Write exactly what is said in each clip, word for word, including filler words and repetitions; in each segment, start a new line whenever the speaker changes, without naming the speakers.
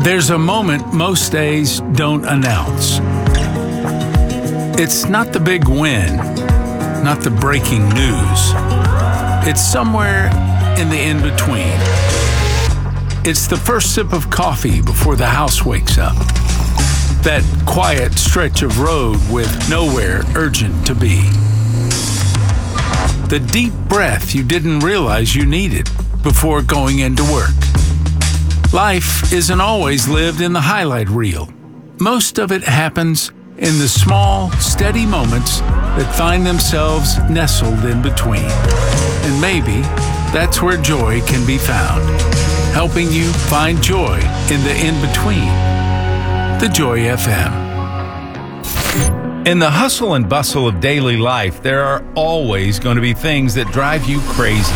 There's a moment most days don't announce. It's not the big win, not the breaking news. It's somewhere in the in-between. It's the first sip of coffee before the house wakes up. That quiet stretch of road with nowhere urgent to be. The deep breath you didn't realize you needed before going into work. Life isn't always lived in the highlight reel. Most of it happens in the small, steady moments that find themselves nestled in between. And maybe that's where joy can be found, helping you find joy in the in-between. The Joy F M.
In the hustle and bustle of daily life, there are always going to be things that drive you crazy.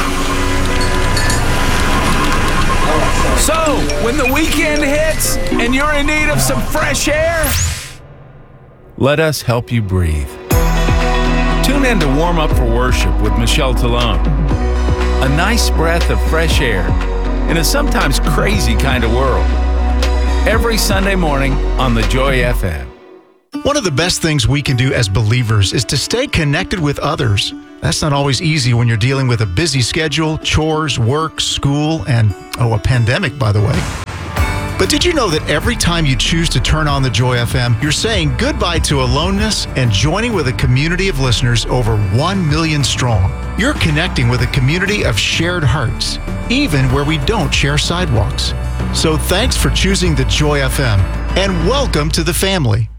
So, when the weekend hits and you're in need of some fresh air,
let us help you breathe. Tune in to Warm Up for Worship with Michelle Talone. A nice breath of fresh air in a sometimes crazy kind of world. Every Sunday morning on the Joy F M.
One of the best things we can do as believers is to stay connected with others. That's not always easy when you're dealing with a busy schedule, chores, work, school, and, oh, a pandemic, by the way. But did you know that every time you choose to turn on the Joy F M, you're saying goodbye to aloneness and joining with a community of listeners over one million strong? You're connecting with a community of shared hearts, even where we don't share sidewalks. So thanks for choosing the Joy F M, and welcome to the family.